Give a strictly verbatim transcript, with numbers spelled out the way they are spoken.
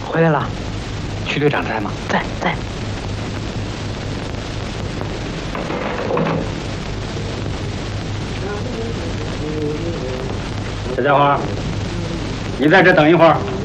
回来了。 徐队长在吗？ 在在。 小家伙，你在这等一会儿。